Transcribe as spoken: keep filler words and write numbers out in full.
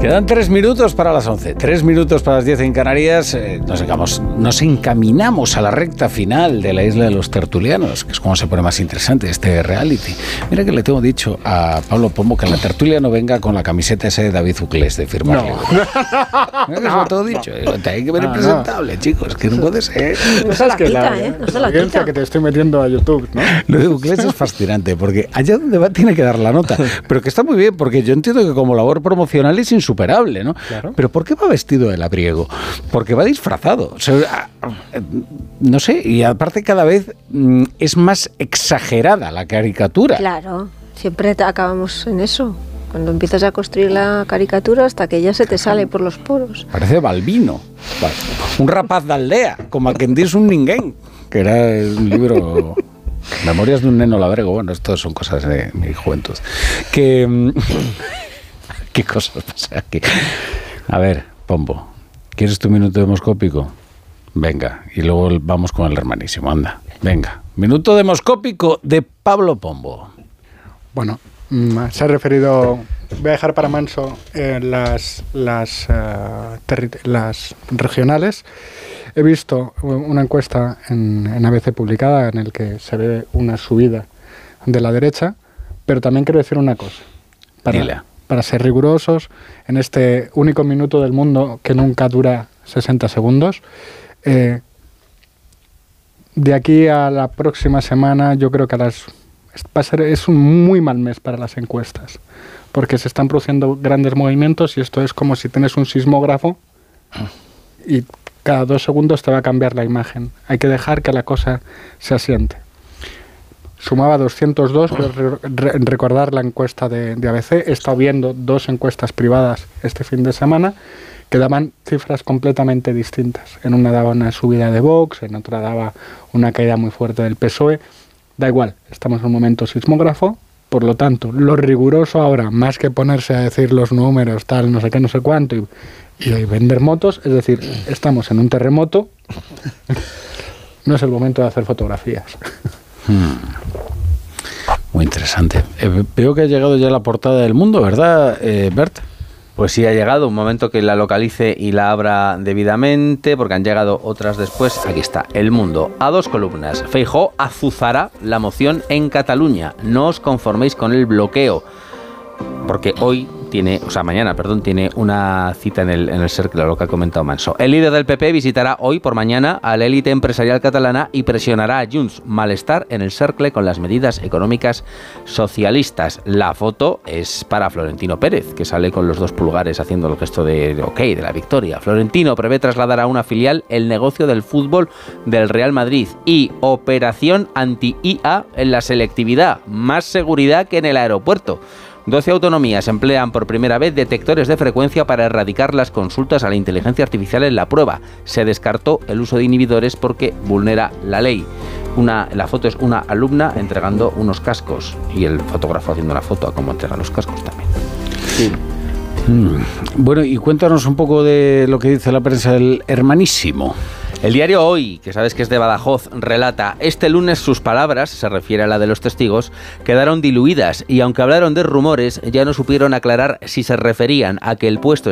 Quedan tres minutos para las once, tres minutos para las diez en Canarias. Eh, nos, digamos, nos encaminamos a la recta final de la Isla de los Tertulianos, que es como se pone más interesante este reality. Mira que le tengo dicho a Pablo Pombo que en la tertulia no venga con la camiseta esa de David Uclés de firmar. No. Mira que no, todo dicho. No. Hay que ver no, presentable, no. chicos, que no puede ser. No se la quita, la, ¿eh? No se la quita. Que te estoy metiendo a YouTube, ¿no? Lo de Uclés es fascinante, porque allá donde va tiene que dar la nota. Pero que está muy bien, porque yo entiendo que como labor promocional es insuperable, ¿no? Claro. Pero ¿por qué va vestido de labriego? Porque va disfrazado. O sea, no sé, y aparte cada vez mm, es más exagerada la caricatura. Claro, siempre acabamos en eso. Cuando empiezas a construir la caricatura hasta que ya se te sale por los poros. Parece Balbino, un rapaz de aldea, como a quien dice un ninguén, que era un libro... Memorias de un neno labrego. Bueno, esto son cosas de mi juventud. Que... ¿Qué cosas pasa aquí? A ver, Pombo, ¿quieres tu minuto demoscópico? Venga, y luego vamos con el hermanísimo, anda. Venga, minuto demoscópico de Pablo Pombo. Bueno, se ha referido... Voy a dejar para Manso eh, las, las, uh, terri- las regionales. He visto una encuesta en, en A B C publicada en el que se ve una subida de la derecha, pero también quiero decir una cosa. Para, Dile. Para ser rigurosos, en este único minuto del mundo que nunca dura sesenta segundos, eh, de aquí a la próxima semana yo creo que a las, va a ser, es un muy mal mes para las encuestas, porque se están produciendo grandes movimientos y esto es como si tienes un sismógrafo y cada dos segundos te va a cambiar la imagen. Hay que dejar que la cosa se asiente. Sumaba doscientos dos, pero re- recordar la encuesta de, de A B C. He estado viendo dos encuestas privadas este fin de semana que daban cifras completamente distintas. En una daba una subida de Vox, en otra daba una caída muy fuerte del P S O E. Da igual, estamos en un momento sismógrafo, por lo tanto, lo riguroso ahora, más que ponerse a decir los números, tal, no sé qué, no sé cuánto, y, y vender motos, es decir, estamos en un terremoto, no es el momento de hacer fotografías. Hmm. Muy interesante. Eh, veo que ha llegado ya la portada del Mundo, ¿verdad, eh, Bert? Pues sí, ha llegado un momento que la localice y la abra debidamente, porque han llegado otras después. Aquí está, El Mundo, a dos columnas. Feijóo azuzará la moción en Cataluña. No os conforméis con el bloqueo, porque hoy tiene, o sea, mañana, perdón, tiene una cita en el, en el Cercle, lo que ha comentado Manso. El líder del P P visitará hoy por mañana a la élite empresarial catalana y presionará a Junts. Malestar en el Cercle con las medidas económicas socialistas. La foto es para Florentino Pérez, que sale con los dos pulgares haciendo el gesto de, de ok, de la victoria. Florentino prevé trasladar a una filial el negocio del fútbol del Real Madrid y operación anti-I A en la selectividad. Más seguridad que en el aeropuerto. doce autonomías emplean por primera vez detectores de frecuencia para erradicar las consultas a la inteligencia artificial en la prueba. Se descartó el uso de inhibidores porque vulnera la ley. Una, la foto es una alumna entregando unos cascos y el fotógrafo haciendo una foto a cómo entrega los cascos también. Sí. Hmm. Bueno, y cuéntanos un poco de lo que dice la prensa del hermanísimo. El diario Hoy, que sabes que es de Badajoz, relata: este lunes sus palabras, se refiere a la de los testigos, quedaron diluidas y aunque hablaron de rumores, ya no supieron aclarar si se referían a que el puesto